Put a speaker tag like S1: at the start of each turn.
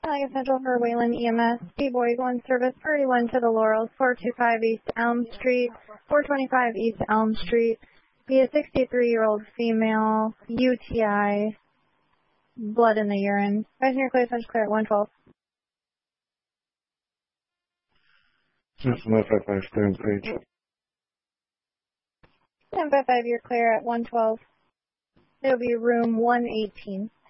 S1: Central for Wayland EMS. D-Boy 1 service, priority 1 to the Laurels, 425 East Elm Street, 425 East Elm Street. Be a 63-year-old female, UTI, blood in the urine. Passenger clear, such clear at 112.
S2: Just 155, stand page.
S1: 1055, you're clear at 112. It'll be room 118.